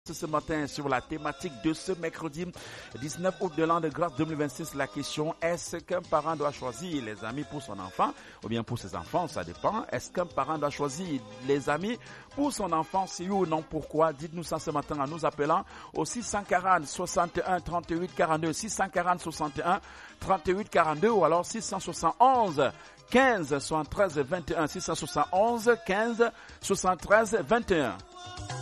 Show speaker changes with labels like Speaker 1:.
Speaker 1: Ce matin sur la thématique de ce mercredi 19 août de l'an de grâce 2026. La question, est-ce qu'un parent doit choisir les amis pour son enfant ou bien pour ses enfants? Ça dépend. Est-ce qu'un parent doit choisir les amis pour son enfant? Si oui ou non, pourquoi? Dites-nous ça ce matin en nous appelant au 640 61 38 42, 640 61 38 42 ou alors 671 15 73 21, 671 15 73 21.